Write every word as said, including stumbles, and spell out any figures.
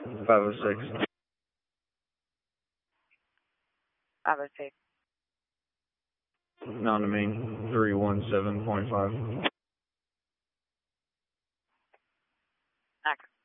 five oh six. five oh six. On the main, three one seven point five. Okay.